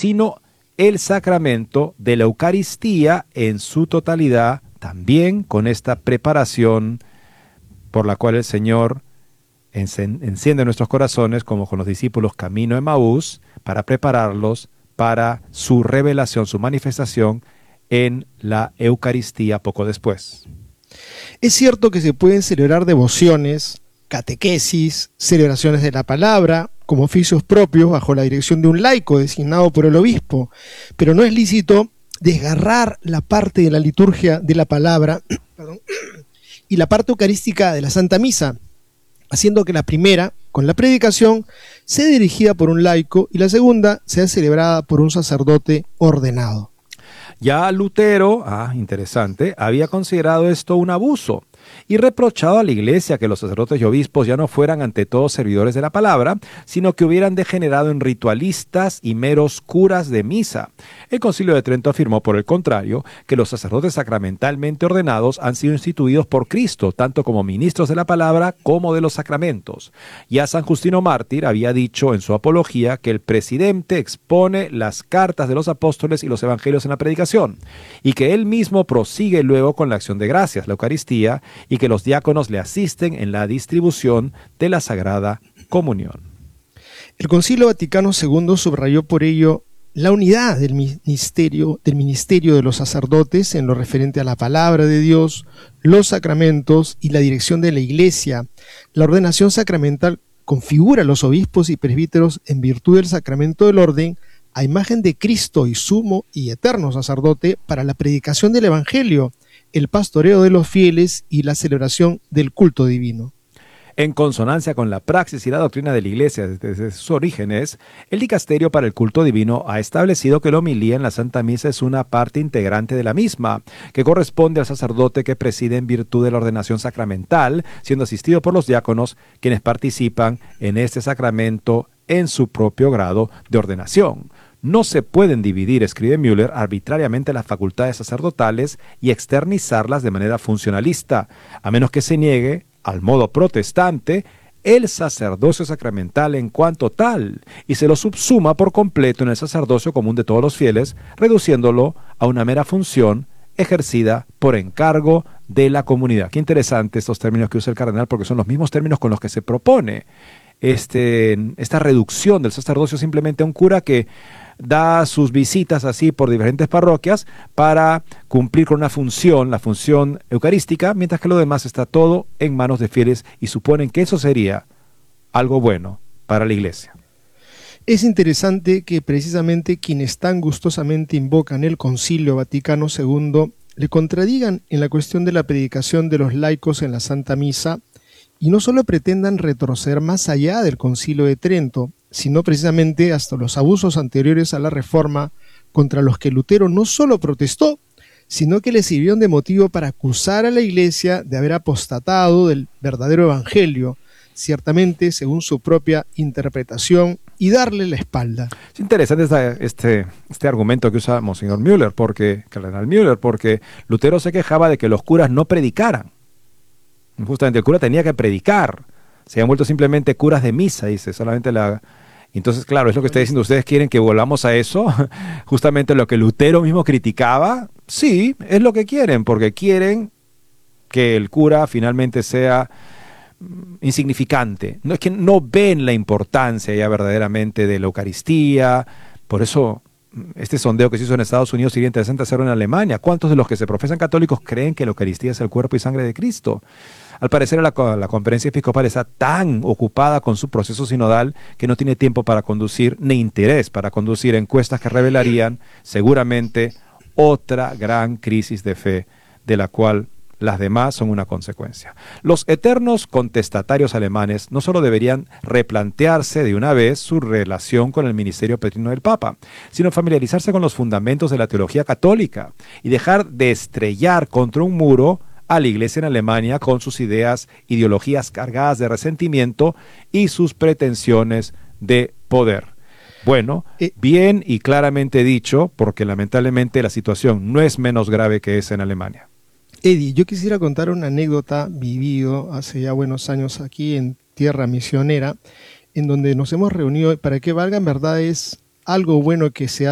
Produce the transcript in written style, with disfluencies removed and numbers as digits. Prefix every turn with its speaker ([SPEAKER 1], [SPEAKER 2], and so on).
[SPEAKER 1] sino el sacramento de la Eucaristía en su totalidad, también con esta preparación por la cual el Señor enciende nuestros corazones, como con los discípulos camino a Emaús, para prepararlos para su revelación, su manifestación en la Eucaristía poco después.
[SPEAKER 2] Es cierto que se pueden celebrar devociones, catequesis, celebraciones de la palabra, como oficios propios bajo la dirección de un laico designado por el obispo, pero no es lícito desgarrar la parte de la liturgia de la palabra y la parte eucarística de la Santa Misa, haciendo que la primera, con la predicación, sea dirigida por un laico y la segunda sea celebrada por un sacerdote ordenado.
[SPEAKER 1] Ya Lutero, interesante, había considerado esto un abuso y reprochado a la Iglesia que los sacerdotes y obispos ya no fueran ante todo servidores de la palabra, sino que hubieran degenerado en ritualistas y meros curas de misa. El Concilio de Trento afirmó, por el contrario, que los sacerdotes sacramentalmente ordenados han sido instituidos por Cristo, tanto como ministros de la palabra como de los sacramentos. Ya San Justino Mártir había dicho en su apología que el presidente expone las cartas de los apóstoles y los evangelios en la predicación, y que él mismo prosigue luego con la acción de gracias, la Eucaristía, y que los diáconos le asisten en la distribución de la Sagrada Comunión.
[SPEAKER 2] El Concilio Vaticano II subrayó por ello la unidad del ministerio de los sacerdotes en lo referente a la palabra de Dios, los sacramentos y la dirección de la Iglesia. La ordenación sacramental configura a los obispos y presbíteros en virtud del sacramento del orden a imagen de Cristo y sumo y eterno sacerdote para la predicación del Evangelio, el pastoreo de los fieles y la celebración del culto divino.
[SPEAKER 1] En consonancia con la praxis y la doctrina de la Iglesia desde sus orígenes, el Dicasterio para el Culto Divino ha establecido que la homilía en la Santa Misa es una parte integrante de la misma, que corresponde al sacerdote que preside en virtud de la ordenación sacramental, siendo asistido por los diáconos, quienes participan en este sacramento en su propio grado de ordenación. No se pueden dividir, escribe Müller, arbitrariamente las facultades sacerdotales y externizarlas de manera funcionalista, a menos que se niegue, al modo protestante, el sacerdocio sacramental en cuanto tal, y se lo subsuma por completo en el sacerdocio común de todos los fieles, reduciéndolo a una mera función ejercida por encargo de la comunidad. Qué interesante estos términos que usa el cardenal, porque son los mismos términos con los que se propone esta reducción del sacerdocio simplemente a un cura que da sus visitas así por diferentes parroquias para cumplir con una función, la función eucarística, mientras que lo demás está todo en manos de fieles y suponen que eso sería algo bueno para la Iglesia.
[SPEAKER 2] Es interesante que precisamente quienes tan gustosamente invocan el Concilio Vaticano II le contradigan en la cuestión de la predicación de los laicos en la Santa Misa y no solo pretendan retroceder más allá del Concilio de Trento, sino precisamente hasta los abusos anteriores a la Reforma contra los que Lutero no solo protestó, sino que le sirvieron de motivo para acusar a la Iglesia de haber apostatado del verdadero Evangelio, ciertamente según su propia interpretación, y darle la espalda.
[SPEAKER 1] Es interesante este argumento que usa Monseñor Müller, Cardenal Müller, porque Lutero se quejaba de que los curas no predicaran. Justamente el cura tenía que predicar. Se han vuelto simplemente curas de misa, dice, solamente la... Entonces, claro, es lo que está diciendo. ¿Ustedes quieren que volvamos a eso? Justamente lo que Lutero mismo criticaba. Sí, es lo que quieren, porque quieren que el cura finalmente sea insignificante. No es que no ven la importancia ya verdaderamente de la Eucaristía. Por eso, este sondeo que se hizo en Estados Unidos sería interesante hacerlo en Alemania. ¿Cuántos de los que se profesan católicos creen que la Eucaristía es el cuerpo y sangre de Cristo? Al parecer la conferencia episcopal está tan ocupada con su proceso sinodal que no tiene tiempo para conducir, ni interés para conducir encuestas que revelarían seguramente otra gran crisis de fe, de la cual las demás son una consecuencia. Los eternos contestatarios alemanes no solo deberían replantearse de una vez su relación con el ministerio petrino del Papa, sino familiarizarse con los fundamentos de la teología católica y dejar de estrellar contra un muro a la Iglesia en Alemania con sus ideologías cargadas de resentimiento y sus pretensiones de poder. Bueno, bien y claramente dicho, porque lamentablemente la situación no es menos grave que esa en Alemania.
[SPEAKER 2] Eddie, yo quisiera contar una anécdota vivido hace ya buenos años aquí en Tierra Misionera, en donde nos hemos reunido. Para que valga, en verdad es algo bueno que se